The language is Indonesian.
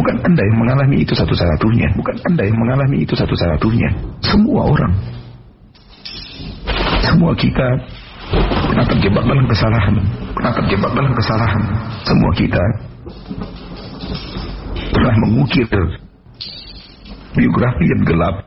Bukan Anda yang mengalami itu satu-satunya. Bukan Anda yang mengalami itu satu-satunya. Semua orang, semua kita pernah terjebak dalam kesalahan. Pernah terjebak dalam kesalahan. Semua kita pernah mengukir biografi yang gelap